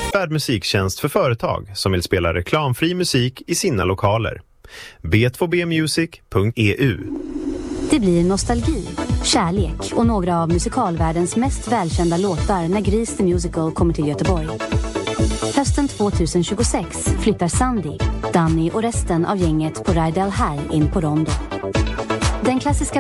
musiktjänst för företag som vill spela reklamfri musik i sina lokaler. b2bmusic.eu. Det blir nostalgi, kärlek och några av musikalvärldens mest välkända låtar när Gris the Musical kommer till Göteborg. Hösten 2026 flyttar Sandy, Danny och resten av gänget på Rydell High in på Rondo. Den klassiska